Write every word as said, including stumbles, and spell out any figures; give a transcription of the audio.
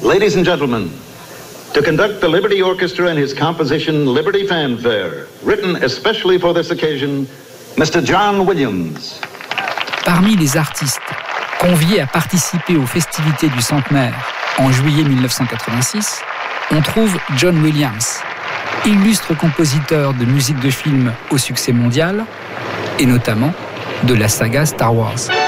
Ladies and gentlemen, to conduct the Liberty Orchestra in his composition Liberty Fanfare, written especially for this occasion, Mister John Williams. Parmi les artistes conviés à participer aux festivités du centenaire en juillet mille neuf cent quatre-vingt-six, on trouve John Williams, illustre compositeur de musique de film au succès mondial, et notamment de la saga Star Wars.